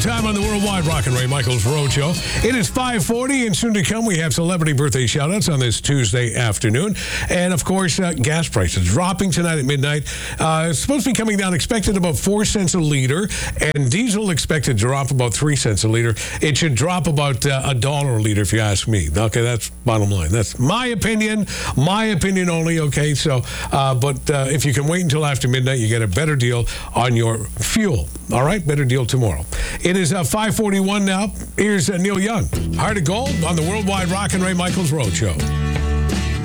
time on the Worldwide Rock and Ray Michaels Roadshow. It is 5:40, and soon to come, we have celebrity birthday shout-outs on this Tuesday afternoon. And, of course, gas prices dropping tonight at midnight. It's supposed to be coming down, expected about 4 cents a liter, and diesel expected to drop about 3 cents a liter. It should drop about $1 a liter, if you ask me. Okay, that's bottom line. That's my opinion only, okay? So, but if you can wait until after midnight, you get a better deal on your fuel. All right, better deal tomorrow. It is 5:41 now. Here's Neil Young. Heart of Gold on the Worldwide Rock and Ray Michaels Roadshow.